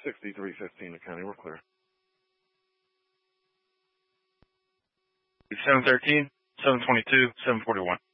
6315 to county. We're clear. 713, 722, 741.